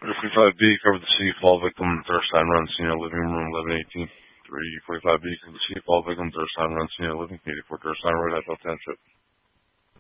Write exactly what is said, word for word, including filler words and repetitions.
forty-five B, cover the C, fall victim, thirst sign run, senior living room, eleven eighteen. three forty-five B, cover the C, fall victim, thirst sign run, senior living, eighty-four thirst sign road, Apple Township.